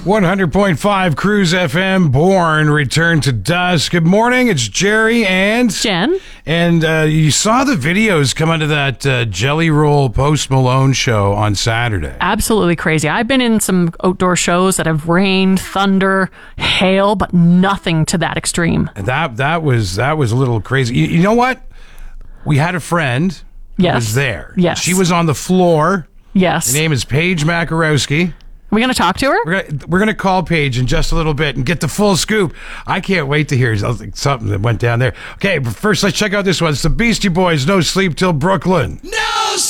100.5 Cruise FM, Born, Return to Dusk. Good morning, it's Jerry and Jen. And you saw the videos come out of that Jelly Roll Post Malone show on Saturday. Absolutely crazy. I've been in some outdoor shows that have rained, thunder, hail, but nothing to that extreme. That was a little crazy. You know what? We had a friend who was there. Yes. She was on the floor. Yes. Her name is Paige Makarowski. Are we going to talk to her? We're gonna call Paige in just a little bit and get the full scoop. I can't wait to hear something that went down there. Okay, but first let's check out this one. It's the Beastie Boys, No Sleep Till Brooklyn. No